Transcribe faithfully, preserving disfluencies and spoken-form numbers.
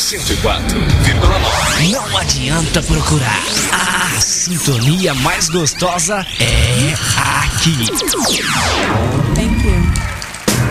cento e quatro vírgula nove. Não adianta procurar. A sintonia mais gostosa é aqui.